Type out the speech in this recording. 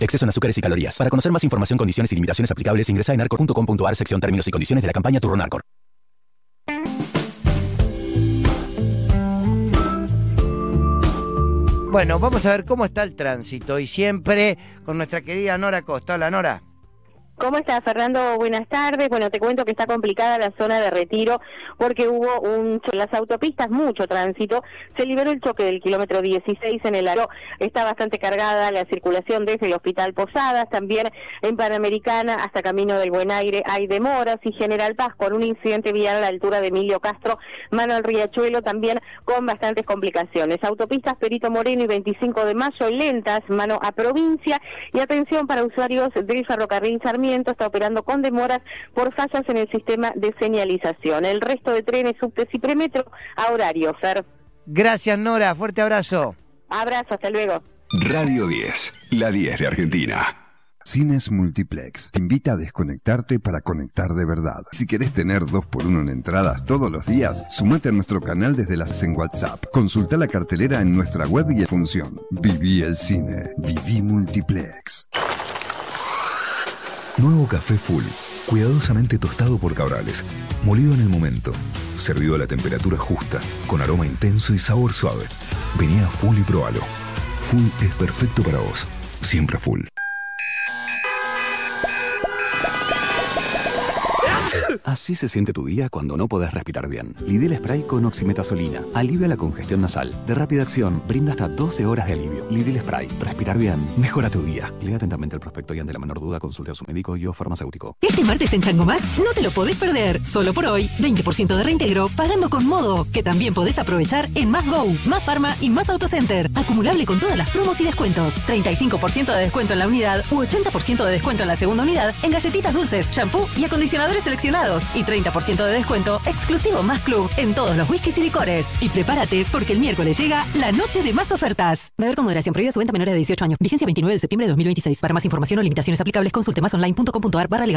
Exceso en azúcares y calorías. Para conocer más información, condiciones y limitaciones aplicables, ingresa en arcor.com.ar, sección términos y condiciones de la campaña Turrón Arcor. Bueno, vamos a ver cómo está el tránsito y siempre con nuestra querida Nora Costa. Hola, Nora. ¿Cómo estás, Fernando? Buenas tardes. Bueno, te cuento que está complicada la zona de Retiro porque hubo en las autopistas mucho tránsito. Se liberó el choque del kilómetro 16 en el Aro. Está bastante cargada la circulación desde el Hospital Posadas. También en Panamericana hasta Camino del Buen Aire hay demoras, y General Paz con un incidente vial a la altura de Emilio Castro, mano al Riachuelo, también con bastantes complicaciones. Autopistas Perito Moreno y 25 de Mayo lentas, mano a Provincia. Y atención para usuarios del ferrocarril Sarmiento, está operando con demoras por fallas en el sistema de señalización. El resto de trenes, subtes y premetro a horario, Fer. Gracias, Nora. Fuerte abrazo. Abrazo, hasta luego. Radio 10, la 10 de Argentina. Cines Multiplex te invita a desconectarte para conectar de verdad. Si querés tener 2x1 en entradas todos los días, sumate a nuestro canal desde las en WhatsApp. Consulta la cartelera en nuestra web y en función. Viví el cine. Viví Multiplex. Nuevo café Full, cuidadosamente tostado por Cabrales, molido en el momento, servido a la temperatura justa, con aroma intenso y sabor suave. Vení a Full y probalo. Full es perfecto para vos, siempre Full. Así se siente tu día cuando no podés respirar bien. Lidl Spray con oximetazolina alivia la congestión nasal. De rápida acción, brinda hasta 12 horas de alivio. Lidl Spray. Respirar bien mejora tu día. Lea atentamente el prospecto y ante la menor duda consulte a su médico y o farmacéutico. Este martes en Chango Más no te lo podés perder. Solo por hoy, 20% de reintegro pagando con Modo, que también podés aprovechar en Más Go, Más Pharma y Más Autocenter. Acumulable con todas las promos y descuentos. 35% de descuento en la unidad u 80% de descuento en la segunda unidad en galletitas dulces, shampoo y acondicionadores seleccionados. Y 30% de descuento exclusivo Más Club en todos los whiskies y licores. Y prepárate porque el miércoles llega la noche de más ofertas. Beber con moderación. Prohibida su venta a menores de 18 años. Vigencia 29 de septiembre de 2026. Para más información o limitaciones aplicables, consulte masonline.com.ar/legal.